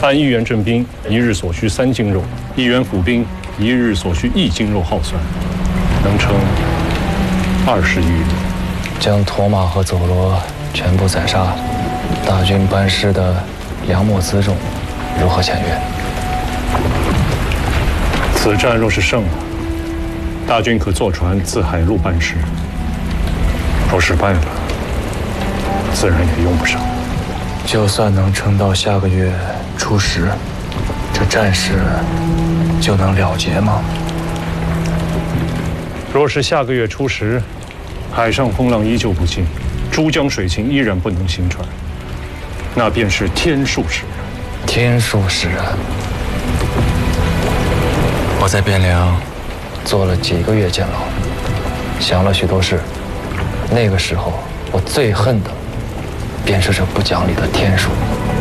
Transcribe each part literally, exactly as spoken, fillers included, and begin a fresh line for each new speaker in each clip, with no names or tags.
按一员镇兵一日所需三斤肉，一员府兵一日所需一斤肉耗算，能称二十余人。
将驼马和走罗全部宰杀，大军班师的粮秣辎重如何遣阅？
此战若是胜了，大军可坐船自海路班师；若失败了，自然也用不上。
就算能撑到下个月初十，这战事就能了结吗？
若是下个月初十，海上风浪依旧不静，珠江水情依然不能行船，那便是天数使然。
天数使然。我在汴梁做了几个月监牢，想了许多事。那个时候，我最恨的便是这不讲理的天数。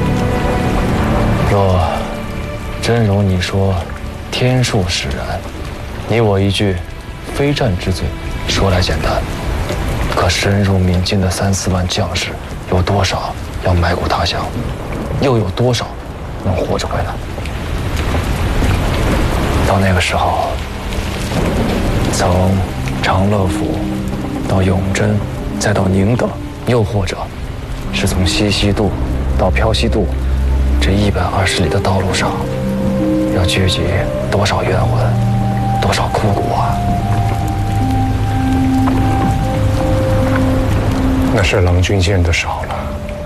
若真如你说，天数使然，你我一句非战之罪，说来简单，可深入民间的三四万将士，有多少要埋骨他乡，又有多少能活着回来？到那个时候，从长乐府到永贞，再到宁德，又或者是从西溪渡到漂溪渡，这一百二十里的道路上，要聚集多少冤魂，多少枯骨啊！
那是郎君见得少了。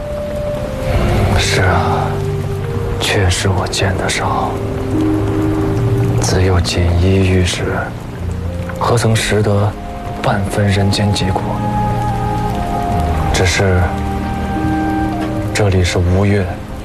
是啊，确实我见得少。自幼锦衣玉食，何曾识得半分人间疾苦？只是这里是吴越